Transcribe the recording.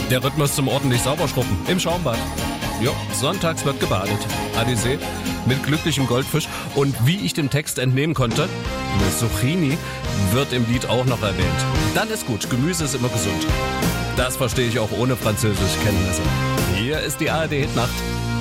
Der Rhythmus zum ordentlich Sauberschrubben im Schaumbad. Ja, sonntags wird gebadet. Adisee mit glücklichem Goldfisch. Und wie ich dem Text entnehmen konnte, eine Zucchini wird im Lied auch noch erwähnt. Dann ist gut, Gemüse ist immer gesund. Das verstehe ich auch ohne französische Kenntnisse. Hier ist die ARD Hitnacht.